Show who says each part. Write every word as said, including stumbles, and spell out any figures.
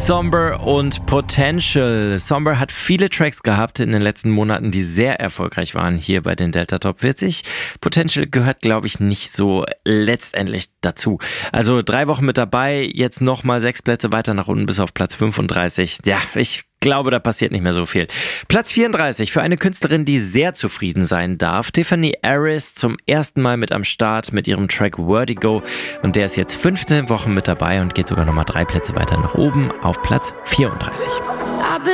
Speaker 1: Somber und Potential. Somber hat viele Tracks gehabt in den letzten Monaten, die sehr erfolgreich waren hier bei den Delta Top vierzig. Potential gehört, glaube ich, nicht so letztendlich dazu. Also drei Wochen mit dabei, jetzt nochmal sechs Plätze weiter nach unten bis auf Platz fünfunddreißig. Ja, ich glaube, da passiert nicht mehr so viel. Platz vierunddreißig für eine Künstlerin, die sehr zufrieden sein darf. Tiffany Aris zum ersten Mal mit am Start mit ihrem Track Vertigo. Und der ist jetzt fünfzehn Wochen mit dabei und geht sogar nochmal drei Plätze weiter nach oben auf Platz vierunddreißig.